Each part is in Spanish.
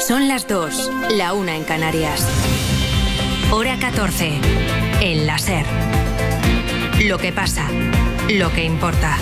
Son las 2, la 1 en Canarias. Hora 14, en la SER. Lo que pasa, lo que importa.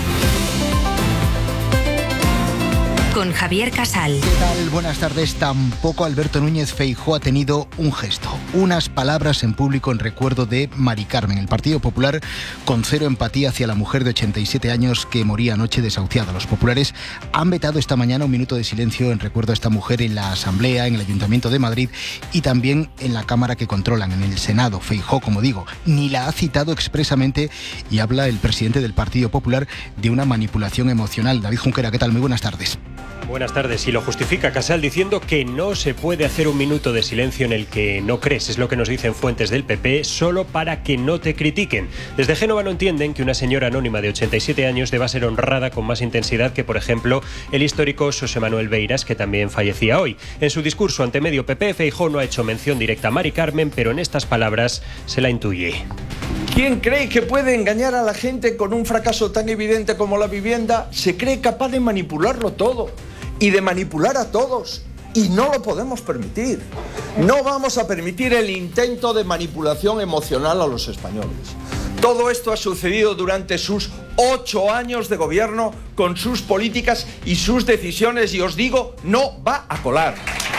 Con Javier Casal. ¿Qué tal? Buenas tardes. Tampoco Alberto Núñez Feijóo ha tenido un gesto, unas palabras en público en recuerdo de Mari Carmen. El Partido Popular con cero empatía hacia la mujer de 87 años que moría anoche desahuciada. Los populares han vetado esta mañana un minuto de silencio en recuerdo a esta mujer en la Asamblea, en el Ayuntamiento de Madrid y también en la Cámara que controlan, en el Senado. Feijóo, como digo, ni la ha citado expresamente y habla el presidente del Partido Popular de una manipulación emocional. David Junquera, ¿qué tal? Muy buenas tardes. Buenas tardes. Y lo justifica Casal diciendo que no se puede hacer un minuto de silencio en el que no crees. Es lo que nos dicen fuentes del PP, solo para que no te critiquen. Desde Génova no entienden que una señora anónima de 87 años deba ser honrada con más intensidad que, por ejemplo, el histórico Xosé Manuel Beiras, que también fallecía hoy. En su discurso ante medio PP, Feijóo no ha hecho mención directa a Mari Carmen, pero en estas palabras se la intuye. ¿Quién cree que puede engañar a la gente con un fracaso tan evidente como la vivienda? Se cree capaz de manipularlo todo y de manipular a todos. Y no lo podemos permitir. No vamos a permitir el intento de manipulación emocional a los españoles. Todo esto ha sucedido durante sus 8 años de gobierno, con sus políticas y sus decisiones, y os digo, no va a colar.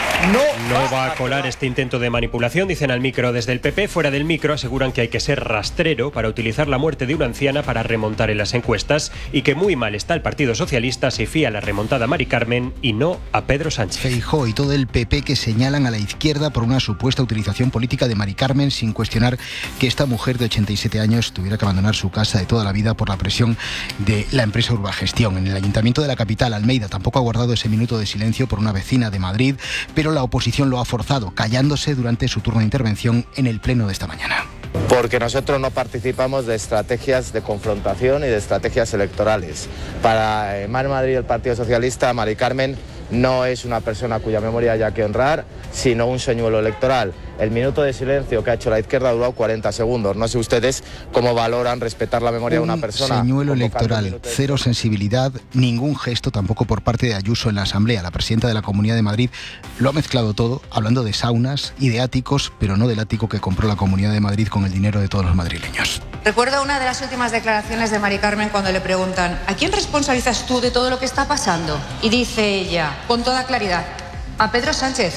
No va a colar este intento de manipulación, dicen al micro desde el PP. Fuera del micro aseguran que hay que ser rastrero para utilizar la muerte de una anciana para remontar en las encuestas y que muy mal está el Partido Socialista si fía la remontada a Mari Carmen y no a Pedro Sánchez. Feijóo y todo el PP que señalan a la izquierda por una supuesta utilización política de Mari Carmen, sin cuestionar que esta mujer de 87 años tuviera que abandonar su casa de toda la vida por la presión de la empresa Urbagestión. En el Ayuntamiento de la capital, Almeida, tampoco ha guardado ese minuto de silencio por una vecina de Madrid, pero la oposición lo ha forzado, callándose durante su turno de intervención en el pleno de esta mañana. Porque nosotros no participamos de estrategias de confrontación y de estrategias electorales. Para Mar Madrid y el Partido Socialista, Mari Carmen no es una persona cuya memoria haya que honrar, sino un señuelo electoral. El minuto de silencio que ha hecho la izquierda ha durado 40 segundos. No sé ustedes cómo valoran respetar la memoria de una persona. Un señuelo electoral, cero sensibilidad, ningún gesto tampoco por parte de Ayuso en la Asamblea. La presidenta de la Comunidad de Madrid lo ha mezclado todo, hablando de saunas y de áticos, pero no del ático que compró la Comunidad de Madrid con el dinero de todos los madrileños. Recuerdo una de las últimas declaraciones de Mari Carmen cuando le preguntan ¿a quién responsabilizas tú de todo lo que está pasando? Y dice ella, con toda claridad, a Pedro Sánchez.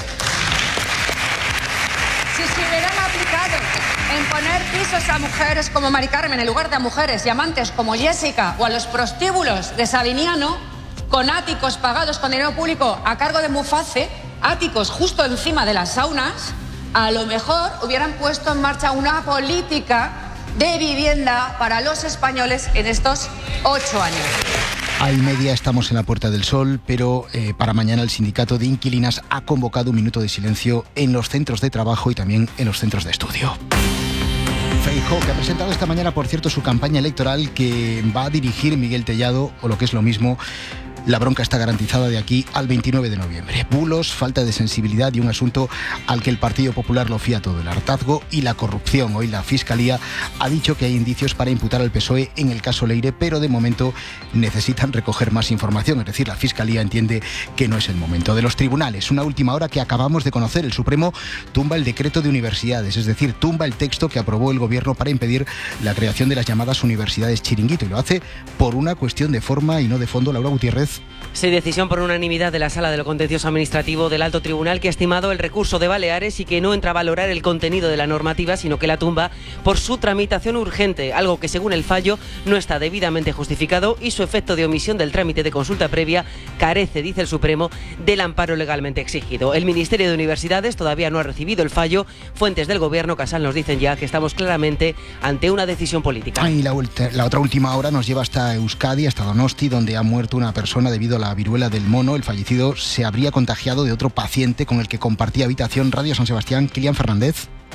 Si se hubieran aplicado en poner pisos a mujeres como Mari Carmen en lugar de a mujeres y amantes como Jessica o a los prostíbulos de Sabiniano, con áticos pagados con dinero público a cargo de Muface, áticos justo encima de las saunas, a lo mejor hubieran puesto en marcha una política de vivienda para los españoles en estos 8 años. A y media estamos en la Puerta del Sol, pero para mañana el sindicato de inquilinas ha convocado un minuto de silencio en los centros de trabajo y también en los centros de estudio. Feijóo, que ha presentado esta mañana, por cierto, su campaña electoral que va a dirigir Miguel Tellado, o lo que es lo mismo, la bronca está garantizada de aquí al 29 de noviembre. Bulos, falta de sensibilidad y un asunto al que el Partido Popular lo fía todo, el hartazgo y la corrupción. Hoy la Fiscalía ha dicho que hay indicios para imputar al PSOE en el caso Leire, pero de momento necesitan recoger más información. Es decir, la Fiscalía entiende que no es el momento. De los tribunales, una última hora que acabamos de conocer. El Supremo tumba el decreto de universidades, es decir, tumba el texto que aprobó el Gobierno para impedir la creación de las llamadas universidades chiringuito, y lo hace por una cuestión de forma y no de fondo. Laura Gutiérrez. Sí, decisión por unanimidad de la Sala de lo Contencioso Administrativo del Alto Tribunal, que ha estimado el recurso de Baleares y que no entra a valorar el contenido de la normativa, sino que la tumba por su tramitación urgente, algo que según el fallo no está debidamente justificado y su efecto de omisión del trámite de consulta previa carece, dice el Supremo, del amparo legalmente exigido. El Ministerio de Universidades todavía no ha recibido el fallo. Fuentes del Gobierno, Casal, nos dicen ya que estamos claramente ante una decisión política. Y la otra última hora nos lleva hasta Euskadi, hasta Donosti, donde ha muerto una persona debido a la viruela del mono. El fallecido se habría contagiado de otro paciente con el que compartía habitación. Radio San Sebastián, Kilian Fernández.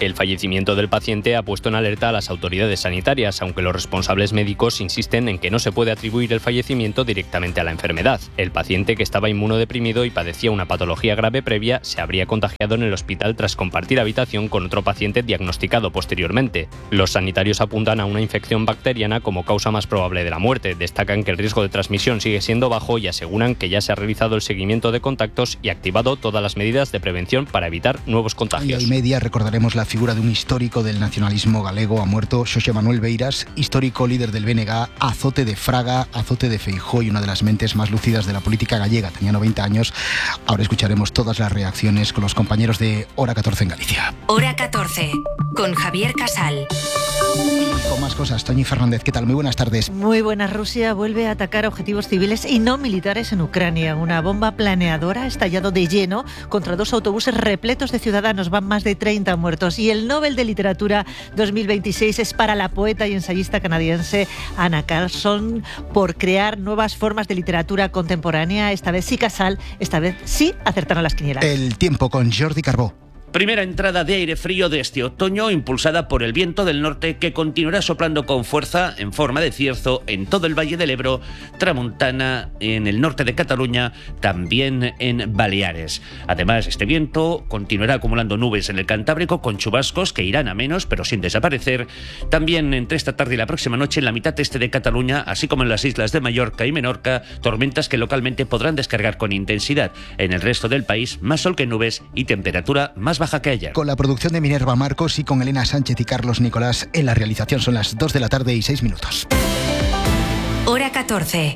El fallecimiento del paciente ha puesto en alerta a las autoridades sanitarias, aunque los responsables médicos insisten en que no se puede atribuir el fallecimiento directamente a la enfermedad. El paciente, que estaba inmunodeprimido y padecía una patología grave previa, se habría contagiado en el hospital tras compartir habitación con otro paciente diagnosticado posteriormente. Los sanitarios apuntan a una infección bacteriana como causa más probable de la muerte. Destacan que el riesgo de transmisión sigue siendo bajo y aseguran que ya se ha realizado el seguimiento de contactos y activado todas las medidas de prevención para evitar nuevos contagios. Y media recordaremos la figura de un histórico del nacionalismo galego. Ha muerto Xosé Manuel Beiras, histórico líder del BNG, azote de Fraga, azote de Feijóo y una de las mentes más lúcidas de la política gallega. Tenía 90 años. Ahora escucharemos todas las reacciones con los compañeros de Hora 14 en Galicia. Hora 14, con Javier Casal. Y con más cosas, Toñi Fernández, ¿qué tal? Muy buenas tardes. Muy buenas. Rusia vuelve a atacar objetivos civiles y no militares en Ucrania. Una bomba planeadora ha estallado de lleno contra 2 autobuses repletos de ciudadanos. Van más de 30 muertos. Y el Nobel de Literatura 2026 es para la poeta y ensayista canadiense Anna Carlson por crear nuevas formas de literatura contemporánea. Esta vez sí, Casal, esta vez sí acertaron las quinielas. El tiempo con Jordi Carbó. Primera entrada de aire frío de este otoño, impulsada por el viento del norte, que continuará soplando con fuerza en forma de cierzo en todo el Valle del Ebro, Tramuntana, en el norte de Cataluña, también en Baleares. Además, este viento continuará acumulando nubes en el Cantábrico con chubascos que irán a menos, pero sin desaparecer. También entre esta tarde y la próxima noche en la mitad este de Cataluña, así como en las islas de Mallorca y Menorca, tormentas que localmente podrán descargar con intensidad. En el resto del país, más sol que nubes y temperatura más baja que ayer. Con la producción de Minerva Marcos y con Elena Sánchez y Carlos Nicolás en la realización. Son las 2 de la tarde y 6 minutos. Hora 14.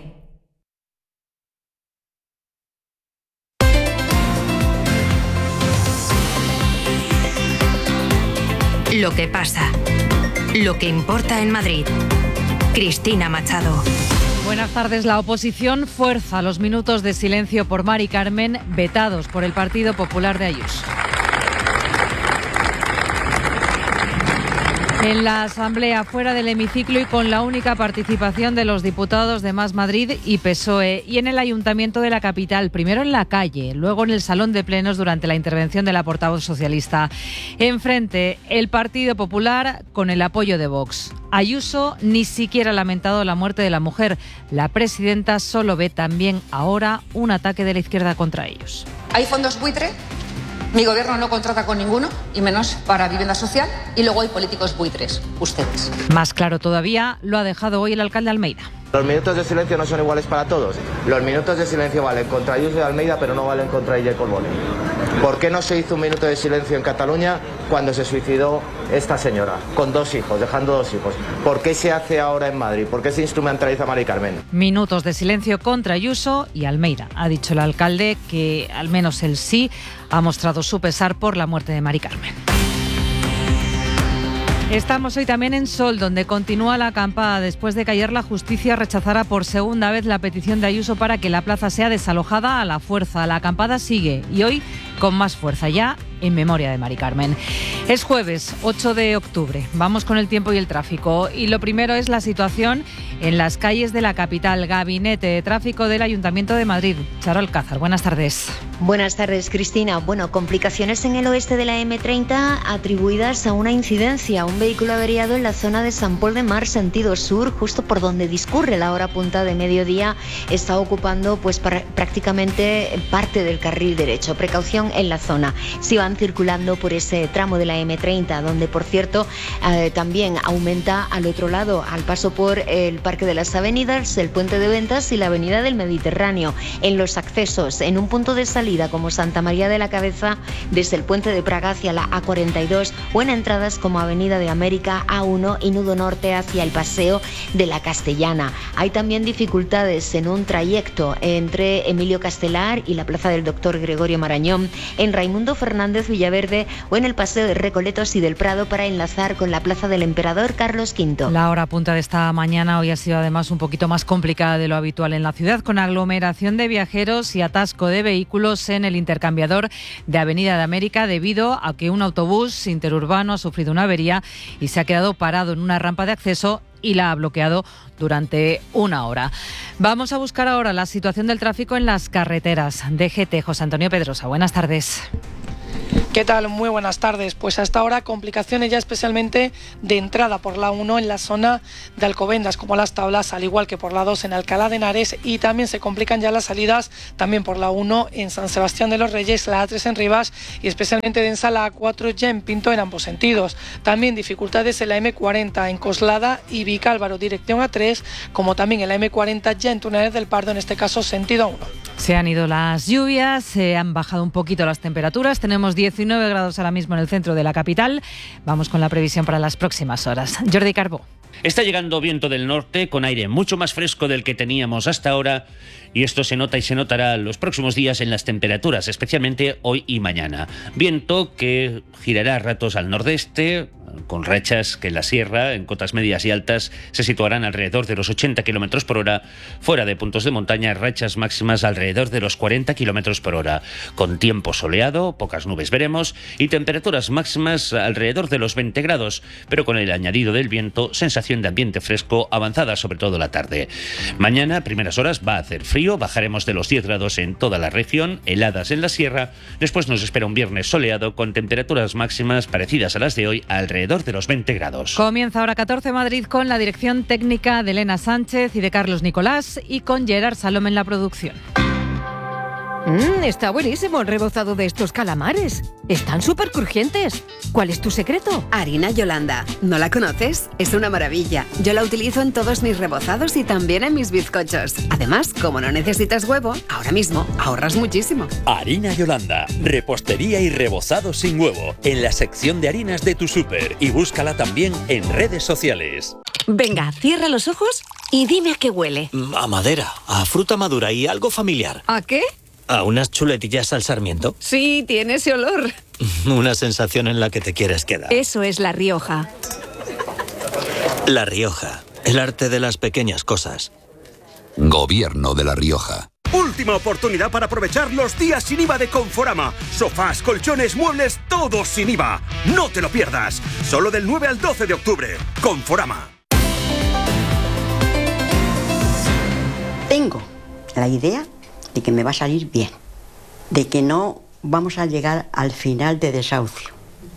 Lo que pasa. Lo que importa en Madrid. Cristina Machado. Buenas tardes. La oposición fuerza los minutos de silencio por Mari Carmen, vetados por el Partido Popular de Ayuso. En la Asamblea, fuera del hemiciclo y con la única participación de los diputados de Más Madrid y PSOE. Y en el Ayuntamiento de la capital, primero en la calle, luego en el Salón de Plenos durante la intervención de la portavoz socialista. Enfrente, el Partido Popular con el apoyo de Vox. Ayuso ni siquiera ha lamentado la muerte de la mujer. La presidenta solo ve también ahora un ataque de la izquierda contra ellos. ¿Hay fondos buitre? Mi gobierno no contrata con ninguno, y menos para vivienda social, y luego hay políticos buitres, ustedes. Más claro todavía lo ha dejado hoy el alcalde Almeida. Los minutos de silencio no son iguales para todos. Los minutos de silencio valen contra Ayuso y Almeida, pero no valen contra Illa y Colboni. ¿Por qué no se hizo un minuto de silencio en Cataluña cuando se suicidó esta señora, con 2 hijos, dejando 2 hijos? ¿Por qué se hace ahora en Madrid? ¿Por qué se instrumentaliza a Mari Carmen? Minutos de silencio contra Ayuso y Almeida. Ha dicho el alcalde que, al menos él sí, ha mostrado su pesar por la muerte de Mari Carmen. Estamos hoy también en Sol, donde continúa la acampada después de que ayer la justicia rechazara por segunda vez la petición de Ayuso para que la plaza sea desalojada a la fuerza. La acampada sigue y hoy con más fuerza, ya en memoria de Mari Carmen. Es jueves 8 de octubre. Vamos con el tiempo y el tráfico. Y lo primero es la situación en las calles de la capital. Gabinete de Tráfico del Ayuntamiento de Madrid. Charo Alcázar, buenas tardes. Buenas tardes, Cristina. Bueno, complicaciones en el oeste de la M30 atribuidas a una incidencia. Un vehículo averiado en la zona de San Pol de Mar, sentido sur, justo por donde discurre la hora punta de mediodía, está ocupando pues prácticamente parte del carril derecho. Precaución en la zona. Si van circulando por ese tramo de la M30, donde por cierto también aumenta al otro lado, al paso por el Parque de las Avenidas, el Puente de Ventas y la Avenida del Mediterráneo. En los accesos, en un punto de salida como Santa María de la Cabeza, desde el Puente de Praga hacia la A42, o en entradas como Avenida de América, A1 y Nudo Norte hacia el Paseo de la Castellana. Hay también dificultades en un trayecto entre Emilio Castelar y la Plaza del Doctor Gregorio Marañón, en Raimundo Fernández Villaverde o en el Paseo de Recoletos y del Prado para enlazar con la Plaza del Emperador Carlos V. La hora punta de esta mañana hoy ha sido además un poquito más complicada de lo habitual en la ciudad, con aglomeración de viajeros y atasco de vehículos en el intercambiador de Avenida de América debido a que un autobús interurbano ha sufrido una avería y se ha quedado parado en una rampa de acceso y la ha bloqueado durante 1 hora. Vamos a buscar ahora la situación del tráfico en las carreteras. DGT, José Antonio Pedrosa, buenas tardes. ¿Qué tal? Muy buenas tardes. Pues hasta ahora complicaciones ya especialmente de entrada por la 1 en la zona de Alcobendas, como Las Tablas, al igual que por la 2 en Alcalá de Henares, y también se complican ya las salidas también por la 1 en San Sebastián de los Reyes, la A3 en Rivas y especialmente densa la A4 ya en Pinto en ambos sentidos. También dificultades en la M40 en Coslada y Vicálvaro dirección A3, como también en la M40 ya en Túneles del Pardo, en este caso sentido 1. Se han ido las lluvias, se han bajado un poquito las temperaturas, tenemos 19 grados ahora mismo en el centro de la capital. Vamos con la previsión para las próximas horas. Jordi Carbó. Está llegando viento del norte con aire mucho más fresco del que teníamos hasta ahora, y esto se nota y se notará los próximos días en las temperaturas, especialmente hoy y mañana. Viento que girará a ratos al nordeste, con rachas que en la sierra, en cotas medias y altas, se situarán alrededor de los 80 km por hora. Fuera de puntos de montaña, rachas máximas alrededor de los 40 km por hora. Con tiempo soleado, pocas nubes veremos, y temperaturas máximas alrededor de los 20 grados, pero con el añadido del viento, sensación de ambiente fresco avanzada sobre todo la tarde. Mañana, primeras horas, va a hacer frío, bajaremos de los 10 grados en toda la región, heladas en la sierra. Después nos espera un viernes soleado con temperaturas máximas parecidas a las de hoy, alrededor de los 20 grados. Comienza ahora 14 Madrid con la dirección técnica de Elena Sánchez y de Carlos Nicolás y con Gerard Salom en la producción. Está buenísimo el rebozado de estos calamares. Están súper crujientes. ¿Cuál es tu secreto? Harina Yolanda. ¿No la conoces? Es una maravilla. Yo la utilizo en todos mis rebozados y también en mis bizcochos. Además, como no necesitas huevo, ahora mismo ahorras muchísimo. Harina Yolanda. Repostería y rebozado sin huevo. En la sección de harinas de tu súper. Y búscala también en redes sociales. Venga, cierra los ojos y dime a qué huele. A madera, a fruta madura y algo familiar. ¿A qué? ¿A unas chuletillas al sarmiento? Sí, tiene ese olor. Una sensación en la que te quieres quedar. Eso es La Rioja. La Rioja, el arte de las pequeñas cosas. Gobierno de La Rioja. Última oportunidad para aprovechar los días sin IVA de Conforama. Sofás, colchones, muebles, todos sin IVA. No te lo pierdas. Solo del 9 al 12 de octubre. Conforama. Tengo la idea de que me va a salir bien, de que no vamos a llegar al final de desahucio.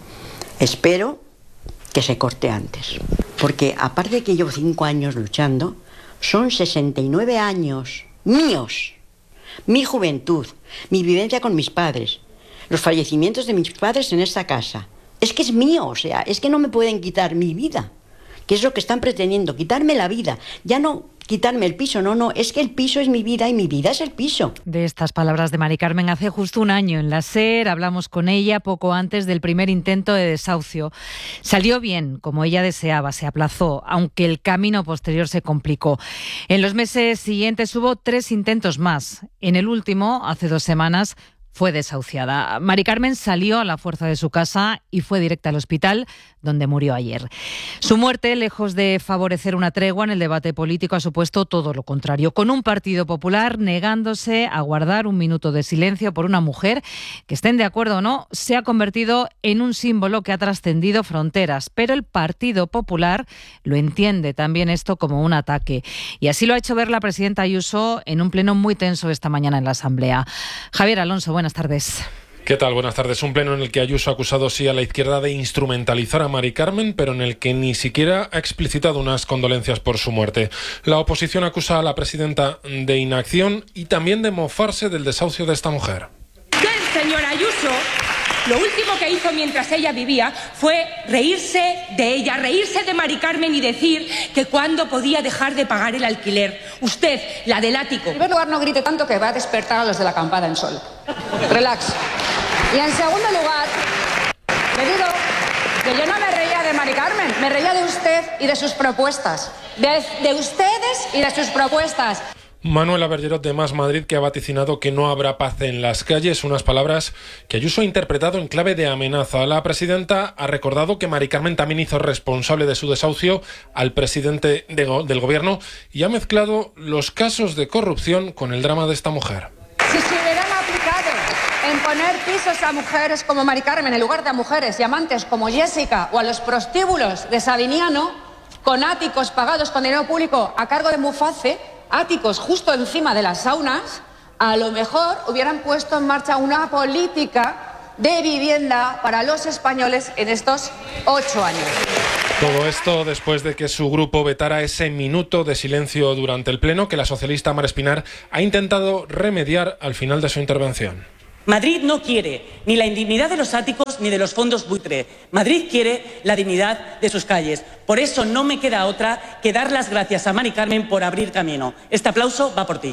Espero que se corte antes, porque aparte de que llevo 5 años luchando, son 69 años míos, mi juventud, mi vivencia con mis padres, los fallecimientos de mis padres en esta casa. Es que es mío, o sea, es que no me pueden quitar mi vida, que es lo que están pretendiendo, quitarme la vida, ya no quitarme el piso, no, es que el piso es mi vida y mi vida es el piso. De estas palabras de Mari Carmen hace justo un año en la SER, hablamos con ella poco antes del primer intento de desahucio. Salió bien, como ella deseaba, se aplazó, aunque el camino posterior se complicó. En los meses siguientes hubo 3 intentos más. En el último, hace 2 semanas, fue desahuciada. Mari Carmen salió a la fuerza de su casa y fue directa al hospital, donde murió ayer. Su muerte, lejos de favorecer una tregua en el debate político, ha supuesto todo lo contrario, con un Partido Popular negándose a guardar un minuto de silencio por una mujer que, estén de acuerdo o no, se ha convertido en un símbolo que ha trascendido fronteras. Pero el Partido Popular lo entiende también esto como un ataque. Y así lo ha hecho ver la presidenta Ayuso en un pleno muy tenso esta mañana en la Asamblea. Javier Alonso, buenas tardes. ¿Qué tal? Buenas tardes. Un pleno en el que Ayuso ha acusado sí a la izquierda de instrumentalizar a Mari Carmen, pero en el que ni siquiera ha explicitado unas condolencias por su muerte. La oposición acusa a la presidenta de inacción y también de mofarse del desahucio de esta mujer. El señor Ayuso, lo último que hizo mientras ella vivía fue reírse de ella, reírse de Mari Carmen y decir que cuándo podía dejar de pagar el alquiler. Usted, la del ático. En primer lugar, no grite tanto que va a despertar a los de la acampada en Sol. Relax. Y en segundo lugar, le digo que yo no me reía de Mari Carmen, me reía de usted y de sus propuestas. De ustedes y de sus propuestas. Manuela Bergerot de Más Madrid, que ha vaticinado que no habrá paz en las calles, unas palabras que Ayuso ha interpretado en clave de amenaza. La presidenta ha recordado que Mari Carmen también hizo responsable de su desahucio al presidente del gobierno y ha mezclado los casos de corrupción con el drama de esta mujer. Si se hubieran aplicado en poner pisos a mujeres como Mari Carmen en lugar de a mujeres y amantes como Jessica o a los prostíbulos de Sabiniano, con áticos pagados con dinero público a cargo de Muface, áticos justo encima de las saunas, a lo mejor hubieran puesto en marcha una política de vivienda para los españoles en estos 8 años. Todo esto después de que su grupo vetara ese minuto de silencio durante el Pleno que la socialista Mar Espinar ha intentado remediar al final de su intervención. Madrid no quiere ni la indignidad de los áticos ni de los fondos buitre. Madrid quiere la dignidad de sus calles. Por eso no me queda otra que dar las gracias a Mari Carmen por abrir camino. Este aplauso va por ti.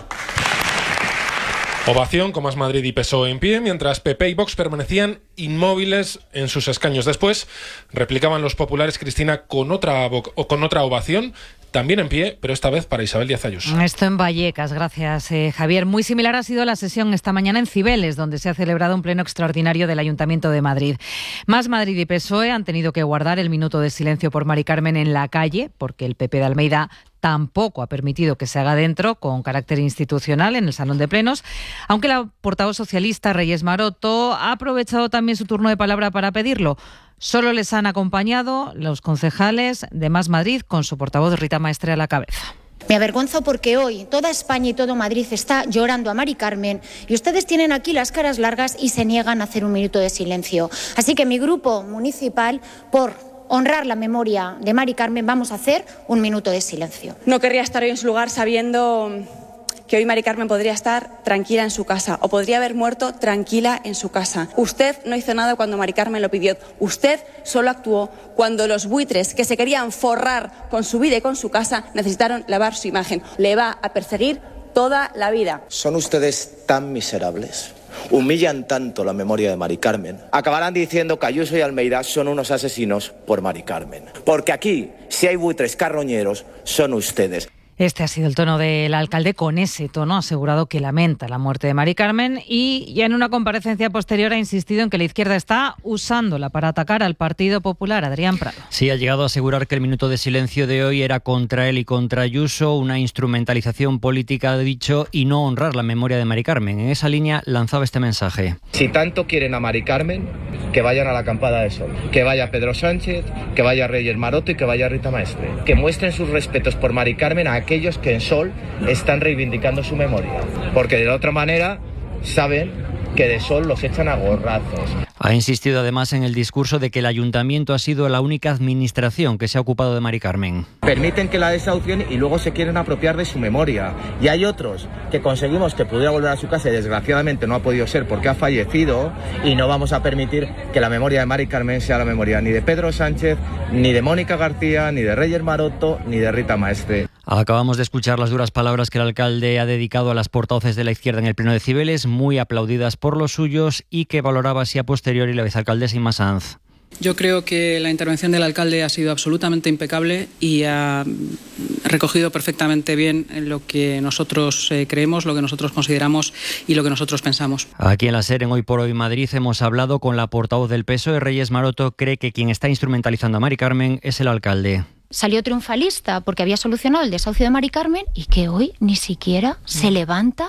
Ovación con Más Madrid y PSOE en pie, mientras PP y Vox permanecían inmóviles en sus escaños. Después replicaban los populares, Cristina, con otra ovación, también en pie, pero esta vez para Isabel Díaz Ayuso. Esto en Vallecas, gracias Javier. Muy similar ha sido la sesión esta mañana en Cibeles, donde se ha celebrado un pleno extraordinario del Ayuntamiento de Madrid. Más Madrid y PSOE han tenido que guardar el minuto de silencio por Mari Carmen en la calle, porque el PP de Almeida tampoco ha permitido que se haga dentro con carácter institucional en el Salón de Plenos, aunque la portavoz socialista Reyes Maroto ha aprovechado también su turno de palabra para pedirlo. Solo les han acompañado los concejales de Más Madrid con su portavoz Rita Maestre a la cabeza. Me avergüenzo porque hoy toda España y todo Madrid está llorando a Mari Carmen y ustedes tienen aquí las caras largas y se niegan a hacer un minuto de silencio. Así que mi grupo municipal, por honrar la memoria de Mari Carmen, vamos a hacer un minuto de silencio. No querría estar hoy en su lugar sabiendo que hoy Mari Carmen podría estar tranquila en su casa o podría haber muerto tranquila en su casa. Usted no hizo nada cuando Mari Carmen lo pidió. Usted solo actuó cuando los buitres que se querían forrar con su vida y con su casa necesitaron lavar su imagen. Le va a perseguir toda la vida. ¿Son ustedes tan miserables? Humillan tanto la memoria de Mari Carmen. Acabarán diciendo que Ayuso y Almeida son unos asesinos por Mari Carmen. Porque aquí, si hay buitres carroñeros, son ustedes. Este ha sido el tono del alcalde. Con ese tono ha asegurado que lamenta la muerte de Mari Carmen y ya en una comparecencia posterior ha insistido en que la izquierda está usándola para atacar al Partido Popular. Adrián Prado. Sí, ha llegado a asegurar que el minuto de silencio de hoy era contra él y contra Ayuso, una instrumentalización política, ha dicho, y no honrar la memoria de Mari Carmen. En esa línea lanzaba este mensaje. Si tanto quieren a Mari Carmen, que vayan a la acampada de Sol. Que vaya Pedro Sánchez, que vaya Reyes Maroto y que vaya Rita Maestre. Que muestren sus respetos por Mari Carmen a aquellos que en Sol están reivindicando su memoria, porque de la otra manera saben que de Sol los echan a gorrazos. Ha insistido además en el discurso de que el ayuntamiento ha sido la única administración que se ha ocupado de Mari Carmen. Permiten que la desahucien y luego se quieren apropiar de su memoria. Y hay otros que conseguimos que pudiera volver a su casa y desgraciadamente no ha podido ser porque ha fallecido, y no vamos a permitir que la memoria de Mari Carmen sea la memoria ni de Pedro Sánchez, ni de Mónica García, ni de Reyes Maroto, ni de Rita Maestre. Acabamos de escuchar las duras palabras que el alcalde ha dedicado a las portavoces de la izquierda en el pleno de Cibeles, muy aplaudidas por los suyos, y que valoraba así a posteriori la vicealcaldesa Inma Sanz. Yo creo que la intervención del alcalde ha sido absolutamente impecable y ha recogido perfectamente bien lo que nosotros creemos, lo que nosotros consideramos y lo que nosotros pensamos. Aquí en la SER, en Hoy por Hoy Madrid, hemos hablado con la portavoz del PSOE, Reyes Maroto. Cree que quien está instrumentalizando a Mari Carmen es el alcalde. Salió triunfalista porque había solucionado el desahucio de Mari Carmen y que hoy ni siquiera se levanta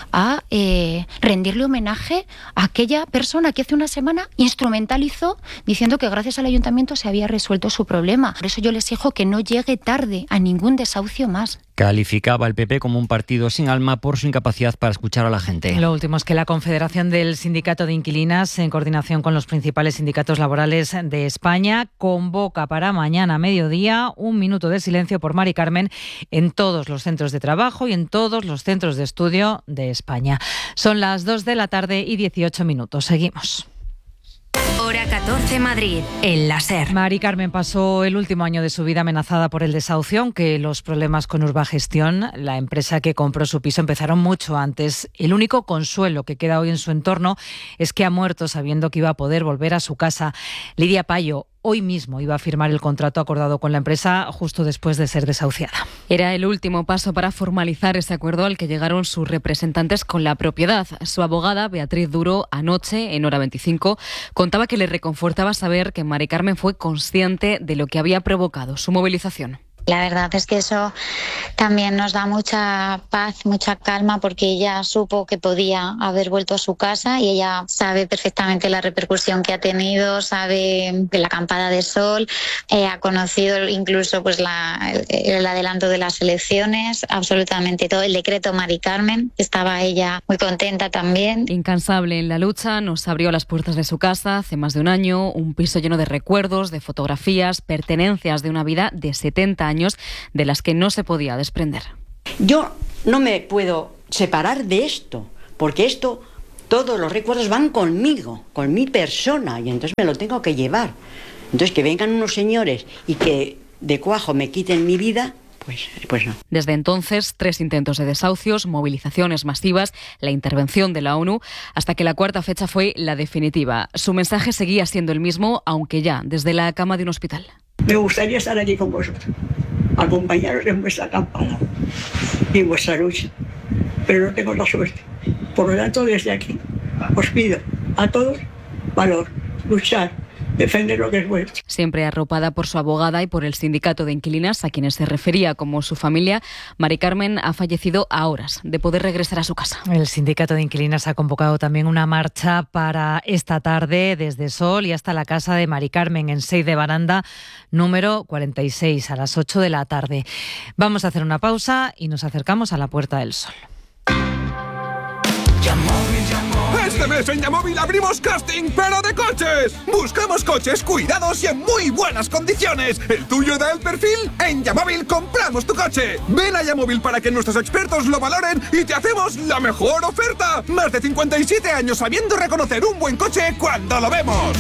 a rendirle homenaje a aquella persona que hace una semana instrumentalizó diciendo que gracias al ayuntamiento se había resuelto su problema. Por eso yo les exijo que no llegue tarde a ningún desahucio más. Calificaba al PP como un partido sin alma por su incapacidad para escuchar a la gente. Lo último es que la Confederación del Sindicato de Inquilinas, en coordinación con los principales sindicatos laborales de España, convoca para mañana a mediodía un minuto de silencio por Mari Carmen en todos los centros de trabajo y en todos los centros de estudio de España. Son las 2 de la tarde y 18 minutos. Seguimos. Hora 14 Madrid, en la SER. Mari Carmen pasó el último año de su vida amenazada por el desahucio, aunque los problemas con Urbagestión, la empresa que compró su piso, empezaron mucho antes. El único consuelo que queda hoy en su entorno es que ha muerto sabiendo que iba a poder volver a su casa. Lidia Payo hoy mismo iba a firmar el contrato acordado con la empresa justo después de ser desahuciada. Era el último paso para formalizar ese acuerdo al que llegaron sus representantes con la propiedad. Su abogada, Beatriz Duro, anoche, en Hora 25, contaba que le reconfortaba saber que Mari Carmen fue consciente de lo que había provocado su movilización. La verdad es que eso también nos da mucha paz, mucha calma, porque ella supo que podía haber vuelto a su casa y ella sabe perfectamente la repercusión que ha tenido, sabe de la acampada de sol, ha conocido incluso pues el adelanto de las elecciones, absolutamente todo, el decreto Mari Carmen, estaba ella muy contenta también. Incansable en la lucha, nos abrió las puertas de su casa hace más de un año, un piso lleno de recuerdos, de fotografías, pertenencias de una vida de 70 años de las que no se podía desprender. Yo no me puedo separar de esto, porque esto, todos los recuerdos van conmigo, con mi persona, y entonces me lo tengo que llevar. Entonces que vengan unos señores y que de cuajo me quiten mi vida, pues no. Desde entonces, 3 intentos de desahucios, movilizaciones masivas, la intervención de la ONU, hasta que la cuarta fecha fue la definitiva. Su mensaje seguía siendo el mismo, aunque ya desde la cama de un hospital. Me gustaría estar allí con vosotros, acompañaros en vuestra acampada y en vuestra lucha, pero no tengo la suerte. Por lo tanto, desde aquí os pido a todos valor, luchar, defender lo que es bueno. Siempre arropada por su abogada y por el sindicato de inquilinas, a quienes se refería como su familia, Mari Carmen ha fallecido a horas de poder regresar a su casa. El sindicato de inquilinas ha convocado también una marcha para esta tarde desde Sol y hasta la casa de Mari Carmen en Seix de Baranda, número 46, a las 8 de la tarde. Vamos a hacer una pausa y nos acercamos a la Puerta del Sol. Este mes en Yamóvil abrimos casting, pero de coches. Buscamos coches cuidados y en muy buenas condiciones. ¿El tuyo da el perfil? En Yamóvil compramos tu coche. Ven a Yamóvil para que nuestros expertos lo valoren y te hacemos la mejor oferta. Más de 57 años sabiendo reconocer un buen coche cuando lo vemos.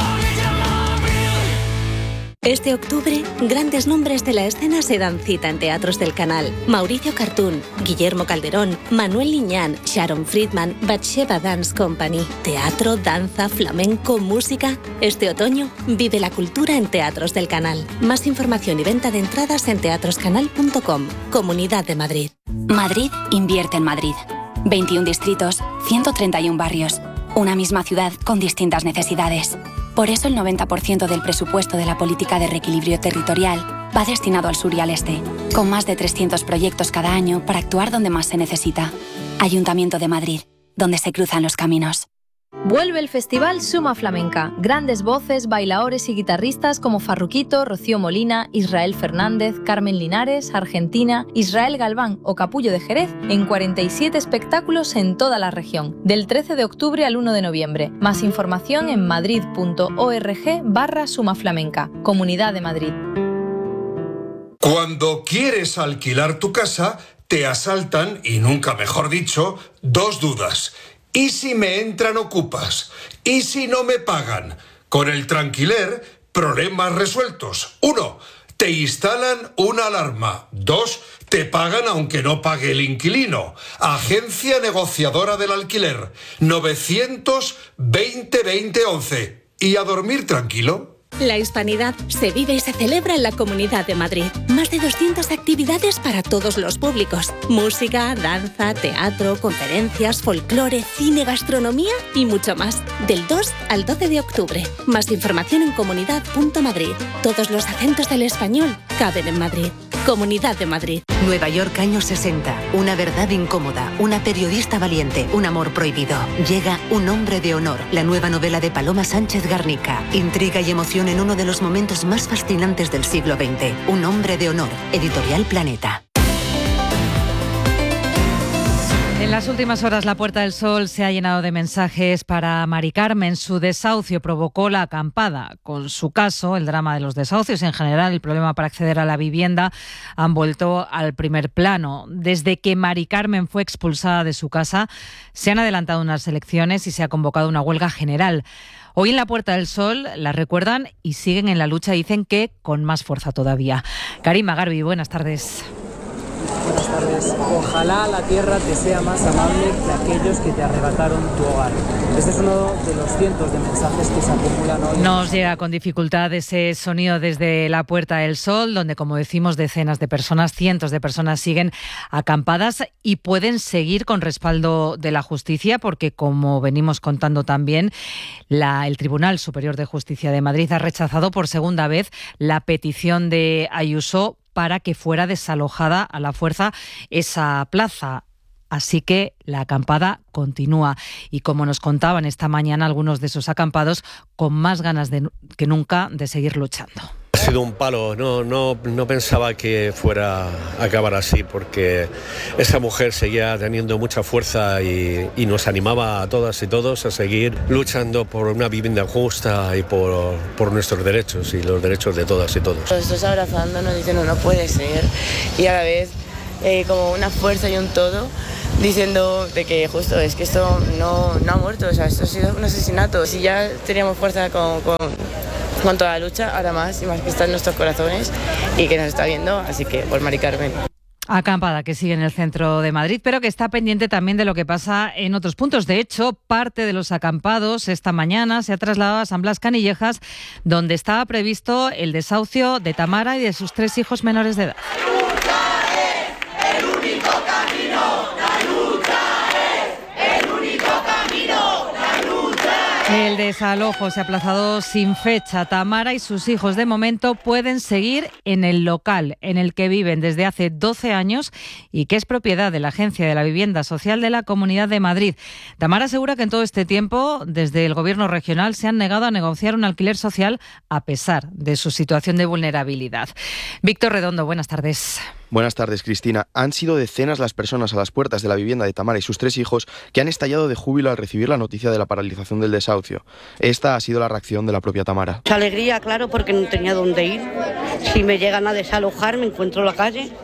Este octubre, grandes nombres de la escena se dan cita en teatros del canal. Mauricio Cartún, Guillermo Calderón, Manuel Liñán, Sharon Friedman, Batsheva Dance Company. Teatro, danza, flamenco, música. Este otoño, vive la cultura en teatros del canal. Más información y venta de entradas en teatroscanal.com. Comunidad de Madrid. Madrid invierte en Madrid. 21 distritos, 131 barrios. Una misma ciudad con distintas necesidades. Por eso el 90% del presupuesto de la política de reequilibrio territorial va destinado al sur y al este, con más de 300 proyectos cada año para actuar donde más se necesita. Ayuntamiento de Madrid, donde se cruzan los caminos. Vuelve el Festival Suma Flamenca. Grandes voces, bailaores y guitarristas como Farruquito, Rocío Molina, Israel Fernández, Carmen Linares, Argentina, Israel Galván o Capullo de Jerez en 47 espectáculos en toda la región, del 13 de octubre al 1 de noviembre. Más información en madrid.org/sumaflamenca. Comunidad de Madrid. Cuando quieres alquilar tu casa, te asaltan, y nunca mejor dicho, 2 dudas. ¿Y si me entran ocupas? ¿Y si no me pagan? Con el Tranquiler, problemas resueltos. 1. Te instalan una alarma. 2. Te pagan aunque no pague el inquilino. Agencia negociadora del alquiler. 920-2011. ¿Y a dormir tranquilo? La Hispanidad se vive y se celebra en la Comunidad de Madrid. Más de 200 actividades para todos los públicos. Música, danza, teatro, conferencias, folclore, cine, gastronomía y mucho más. Del 2 al 12 de octubre. Más información en comunidad.madrid. Todos los acentos del español caben en Madrid. Comunidad de Madrid. Nueva York, años 60. Una verdad incómoda. Una periodista valiente. Un amor prohibido. Llega Un hombre de honor. La nueva novela de Paloma Sánchez Garnica. Intriga y emoción en uno de los momentos más fascinantes del siglo XX. Un hombre de honor. Editorial Planeta. En las últimas horas la Puerta del Sol se ha llenado de mensajes para Mari Carmen. Su desahucio provocó la acampada. Con su caso, el drama de los desahucios y en general el problema para acceder a la vivienda han vuelto al primer plano. Desde que Mari Carmen fue expulsada de su casa, se han adelantado unas elecciones y se ha convocado una huelga general. Hoy en la Puerta del Sol la recuerdan y siguen en la lucha, dicen que con más fuerza todavía. Karima Garbi, buenas tardes. Buenas tardes. Ojalá la tierra te sea más amable que aquellos que te arrebataron tu hogar. Este es uno de los cientos de mensajes que se acumulan hoy. Nos llega con dificultad ese sonido desde la Puerta del Sol, donde, como decimos, decenas de personas, cientos de personas siguen acampadas y pueden seguir con respaldo de la justicia, porque, como venimos contando también, el Tribunal Superior de Justicia de Madrid ha rechazado por segunda vez la petición de Ayuso para que fuera desalojada a la fuerza esa plaza. Así que la acampada continúa y, como nos contaban esta mañana algunos de esos acampados, con más ganas que nunca de seguir luchando. Ha sido un palo, no pensaba que fuera a acabar así, porque esa mujer seguía teniendo mucha fuerza y nos animaba a todas y todos a seguir luchando por una vivienda justa y por nuestros derechos y los derechos de todas y todos. Los dos abrazándonos diciendo no puede ser, y a la vez como una fuerza y un todo, diciendo de que justo es que esto no ha muerto, o sea, esto ha sido un asesinato. Si ya teníamos fuerza con toda la lucha, ahora más y más que está en nuestros corazones y que nos está viendo, así que por Mari Carmen. Acampada que sigue en el centro de Madrid, pero que está pendiente también de lo que pasa en otros puntos. De hecho, parte de los acampados esta mañana se ha trasladado a San Blas Canillejas, donde estaba previsto el desahucio de Tamara y de sus 3 hijos menores de edad. El único camino, la lucha es el único camino, la lucha. El desalojo se ha aplazado sin fecha. Tamara y sus hijos de momento pueden seguir en el local en el que viven desde hace 12 años y que es propiedad de la Agencia de la Vivienda Social de la Comunidad de Madrid. Tamara asegura que en todo este tiempo, desde el Gobierno regional, se han negado a negociar un alquiler social a pesar de su situación de vulnerabilidad. Víctor Redondo, buenas tardes. Buenas tardes, Cristina. Han sido decenas las personas a las puertas de la vivienda de Tamara y sus 3 hijos que han estallado de júbilo al recibir la noticia de la paralización del desahucio. Esta ha sido la reacción de la propia Tamara. Mucha alegría, claro, porque no tenía dónde ir. Si me llegan a desalojar, me encuentro en la calle.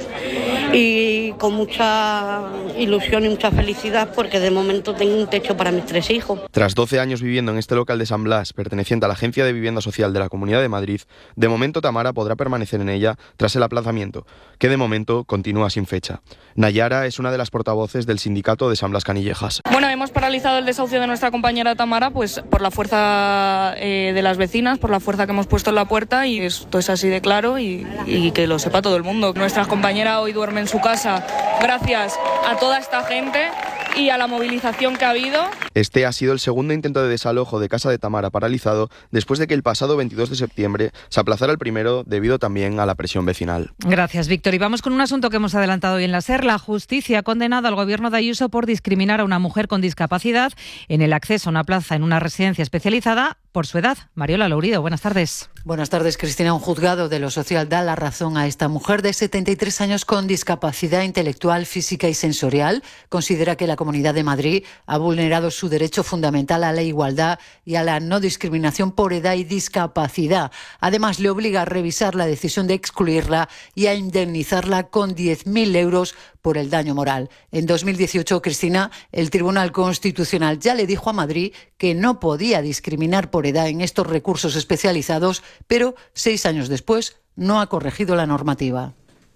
Y con mucha ilusión y mucha felicidad, porque de momento tengo un techo para mis 3 hijos. Tras 12 años viviendo en este local de San Blas, perteneciente a la Agencia de Vivienda Social de la Comunidad de Madrid, de momento Tamara podrá permanecer en ella tras el aplazamiento, que de momento continúa sin fecha. Nayara es una de las portavoces del sindicato de San Blas Canillejas. Bueno, hemos paralizado el desahucio de nuestra compañera Tamara, pues por la fuerza de las vecinas, por la fuerza que hemos puesto en la puerta, y esto es así de claro y que lo sepa todo el mundo. Nuestra compañera hoy duerme en su casa gracias a toda esta gente y a la movilización que ha habido. Este ha sido el segundo intento de desalojo de casa de Tamara paralizado después de que el pasado 22 de septiembre se aplazara el primero debido también a la presión vecinal. Gracias, Víctor. Y vamos con un asunto que hemos adelantado hoy en la SER. La justicia ha condenado al gobierno de Ayuso por discriminar a una mujer con discapacidad en el acceso a una plaza en una residencia especializada por su edad. Mariola Lourido, buenas tardes. Buenas tardes, Cristina. Un juzgado de lo social da la razón a esta mujer de 73 años con discapacidad intelectual, física y sensorial. Considera que la Comunidad de Madrid ha vulnerado su derecho fundamental a la igualdad y a la no discriminación por edad y discapacidad. Además, le obliga a revisar la decisión de excluirla y a indemnizarla con 10.000 euros por el daño moral. En 2018, Cristina, el Tribunal Constitucional ya le dijo a Madrid que no podía discriminar por edad en estos recursos especializados, pero 6 años después no ha corregido la normativa.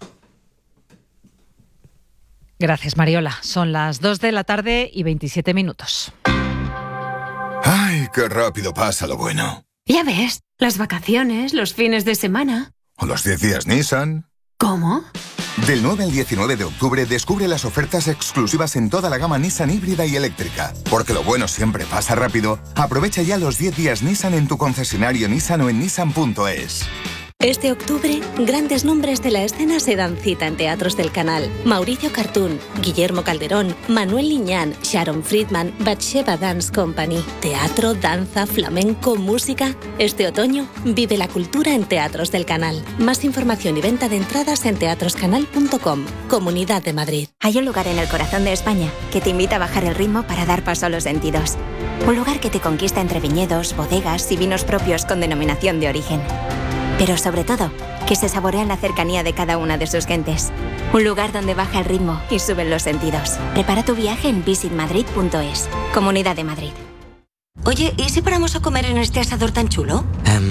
Gracias, Mariola. Son las 2 de la tarde y 27 minutos. ¡Ay, qué rápido pasa lo bueno! Ya ves, las vacaciones, los fines de semana. ¿O los 10 días Nissan? ¿Cómo? Del 9 al 19 de octubre descubre las ofertas exclusivas en toda la gama Nissan híbrida y eléctrica. Porque lo bueno siempre pasa rápido. Aprovecha ya los 10 días Nissan en tu concesionario Nissan o en nissan.es. Este octubre, grandes nombres de la escena se dan cita en teatros del canal. Mauricio Cartún, Guillermo Calderón, Manuel Liñán, Sharon Friedman, Batsheva Dance Company. Teatro, danza, flamenco, música. Este otoño, vive la cultura en teatros del canal. Más información y venta de entradas en teatroscanal.com. Comunidad de Madrid. Hay un lugar en el corazón de España que te invita a bajar el ritmo para dar paso a los sentidos. Un lugar que te conquista entre viñedos, bodegas y vinos propios con denominación de origen. Pero sobre todo, que se saborea en la cercanía de cada una de sus gentes. Un lugar donde baja el ritmo y suben los sentidos. Prepara tu viaje en visitmadrid.es. Comunidad de Madrid. Oye, ¿y si paramos a comer en este asador tan chulo?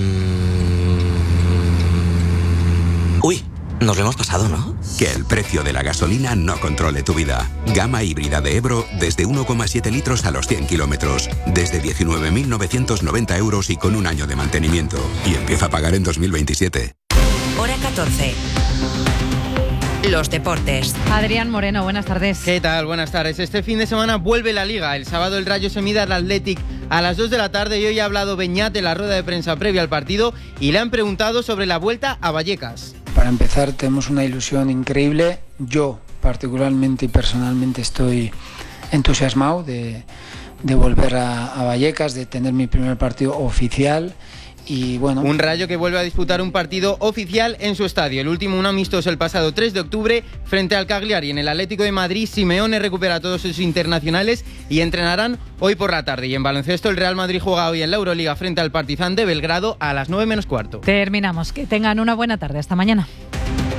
Uy, nos lo hemos pasado, ¿no? Que el precio de la gasolina no controle tu vida. Gama híbrida de Ebro desde 1,7 litros a los 100 kilómetros. Desde 19.990 euros y con un año de mantenimiento. Y empieza a pagar en 2027. Hora 14. Los deportes. Adrián Moreno, buenas tardes. ¿Qué tal? Buenas tardes. Este fin de semana vuelve la Liga. El sábado el Rayo se mide al Athletic a las 2 de la tarde y hoy ha hablado Beñat en la rueda de prensa previa al partido y le han preguntado sobre la vuelta a Vallecas. Para empezar, tenemos una ilusión increíble. Yo particularmente y personalmente estoy entusiasmado de volver a Vallecas, de tener mi primer partido oficial. Y bueno, un Rayo que vuelve a disputar un partido oficial en su estadio. El último, un amistoso el pasado 3 de octubre frente al Cagliari. En el Atlético de Madrid, Simeone recupera a todos sus internacionales y entrenarán hoy por la tarde. Y en baloncesto, el Real Madrid juega hoy en la Euroliga frente al Partizan de Belgrado a las 9 menos cuarto. Terminamos. Que tengan una buena tarde. Hasta mañana.